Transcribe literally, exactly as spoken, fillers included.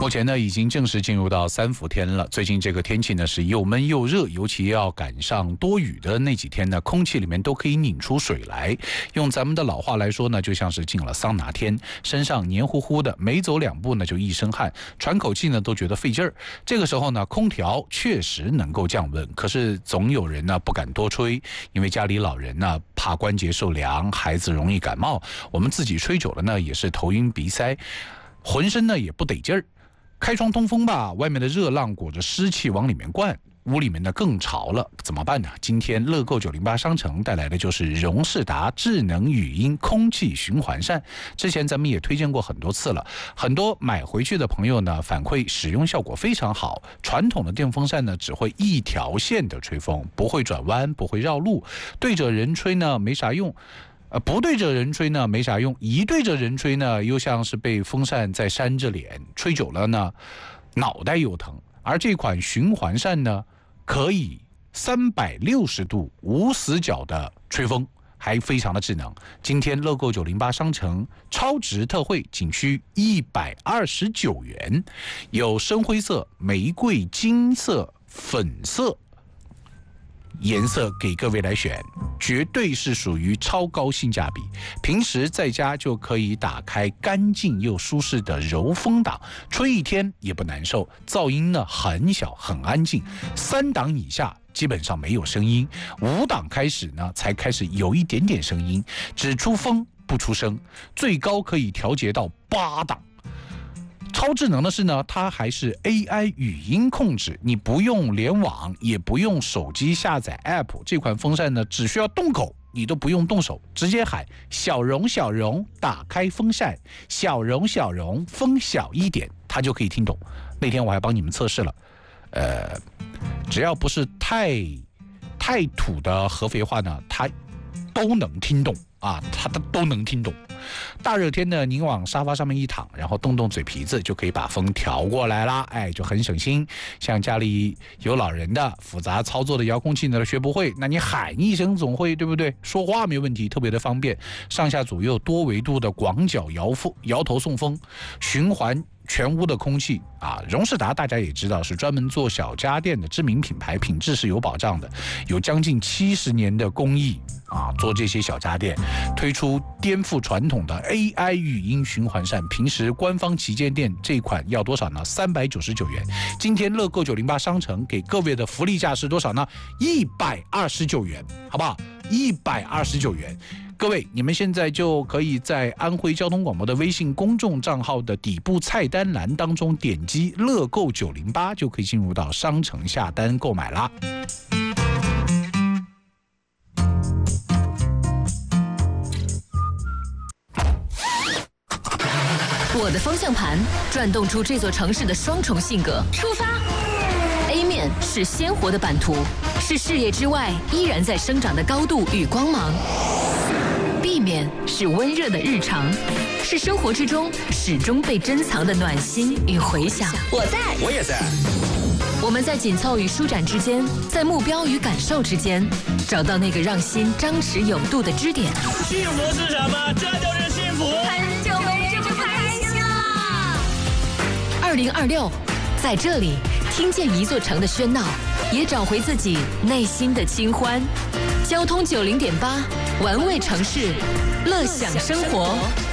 目前呢，已经正式进入到三伏天了。最近这个天气呢是又闷又热，尤其要赶上多雨的那几天呢，空气里面都可以拧出水来。用咱们的老话来说呢，就像是进了桑拿天，身上黏糊糊的，没走两步呢就一身汗，喘口气呢都觉得费劲儿。这个时候呢，空调确实能够降温，可是总有人呢不敢多吹，因为家里老人呢怕关节受凉，孩子容易感冒，我们自己吹久了呢也是头晕鼻塞，浑身呢也不得劲儿。开窗通风吧，外面的热浪裹着湿气往里面灌，屋里面呢更潮了，怎么办呢？今天乐购九零八商城带来的就是荣仕达智能语音空气循环扇。之前咱们也推荐过很多次了，很多买回去的朋友呢反馈使用效果非常好。传统的电风扇呢只会一条线的吹风，不会转弯，不会绕路，对着人吹呢没啥用。呃，不对着人吹呢没啥用，一对着人吹呢又像是被风扇在扇着脸，吹久了呢脑袋又疼。而这款循环扇呢可以三百六十度无死角的吹风，还非常的智能。今天乐购九零八商城超值特惠，仅需一百二十九元，有深灰色、玫瑰金色、粉色颜色给各位来选，绝对是属于超高性价比。平时在家就可以打开干净又舒适的柔风档，吹一天也不难受。噪音呢很小很安静，三档以下基本上没有声音，五档开始呢才开始有一点点声音，只出风不出声，最高可以调节到八档。超智能的是呢，它还是 A I 语音控制，你不用联网，也不用手机下载 App。这款风扇呢，只需要动口，你都不用动手，直接喊小荣小荣，打开风扇，小荣小荣，风小一点，它就可以听懂。那天我还帮你们测试了，呃，只要不是太太土的合肥话呢，它都能听懂啊，它都能听懂。大热天呢，您往沙发上面一躺，然后动动嘴皮子，就可以把风调过来啦，哎，就很省心。像家里有老人的，复杂操作的遥控器呢学不会，那你喊一声总会，对不对？说话没问题，特别的方便。上下左右多维度的广角摇风摇头送风，循环全屋的空气啊。荣仕达大家也知道是专门做小家电的知名品牌，品质是有保障的，有将近七十年的工艺啊，做这些小家电，推出颠覆传统的 A I 语音循环扇。平时官方旗舰店这款要多少呢？三百九十九元。今天乐购九零八商城给各位的福利价是多少呢？一百二十九元，好不好？一百二十九元。各位，你们现在就可以在安徽交通广播的微信公众账号的底部菜单栏当中点击乐购九零八，就可以进入到商城下单购买啦。 我的方向盘转动出这座城市的双重性格。出发 A 面是鲜活的版图，是视野之外依然在生长的高度与光芒。B 面是温热的日常，是生活之中始终被珍藏的暖心与回响。我在， 我也在。 我们在紧凑与舒展之间，在目标与感受之间，找到那个让心张弛有度的支点。 幸福是什么？这就是幸福。 很久没这么开心了。二零二六，在这里听见一座城的喧闹，也找回自己内心的清欢。交通九零点八，玩味城市，乐享生活。